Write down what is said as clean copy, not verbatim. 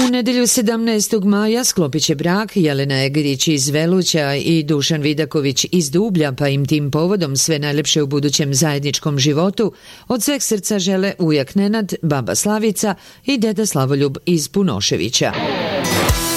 U nedjelju 17. maja sklopit će brak Jelena Egerić iz Veluća i Dušan Vidaković iz Dublja, pa im tim povodom sve najlepše u budućem zajedničkom životu od sveg srca žele ujak Nenad, baba Slavica i deda Slavoljub iz Punoševića.